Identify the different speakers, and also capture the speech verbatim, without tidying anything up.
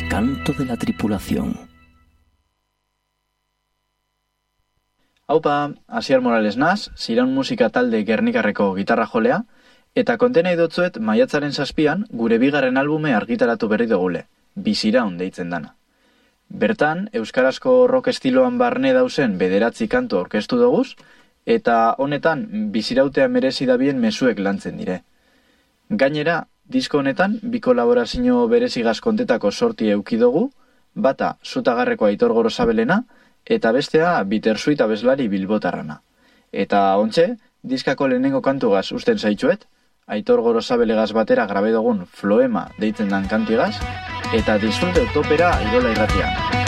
Speaker 1: canto de la tripulación.
Speaker 2: Haupa, Asier Morales naz, Ziraun musika talde Gernikarreko gitarra jolea, eta kontenei dotzuet maiatzaren zazpian gure bigarren albume argitaratu berri dugule, Biziraun deitzen dana. Bertan, euskarazko rock estiloan barne dauzen bederatzi kantu aurkeztu doguz, eta honetan bizirautea merezi dabien mezuek lantzen dire. Gainera, disko honetan bi kolaborazio berezigaz kontetako sorti euki dugu, bata Zutagarreko Aitor Gorosabelena, eta bestea Bittersuit abeslari bilbotarrana. Eta ontxe, diskako lehenengo kantugaz usten zaitxuet, Aitor Gorosabelegaz batera grabe dugun Floema deitzen dan kantigaz, eta disfrute topera Irola Irratian.